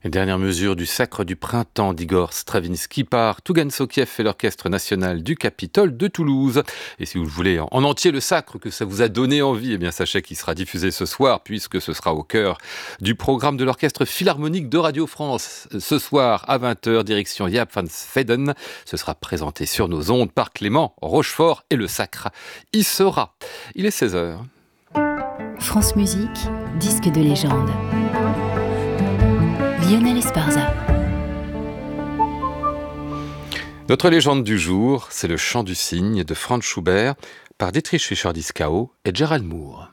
Les dernières mesures du Sacre du Printemps d'Igor Stravinsky par Tougan Sokiev et l'Orchestre National du Capitole de Toulouse. Et si vous voulez en entier le sacre, que ça vous a donné envie, eh bien sachez qu'il sera diffusé ce soir, puisque ce sera au cœur du programme de l'Orchestre Philharmonique de Radio France. Ce soir à 20h, direction Jaap van Sveden. Ce sera présenté sur nos ondes par Clément Rochefort et le sacre y sera. Il est 16h. France Musique, disque de légende. Lionel Esparza. Notre légende du jour, c'est le chant du cygne de Franz Schubert par Dietrich Fischer-Dieskau et Gerald Moore.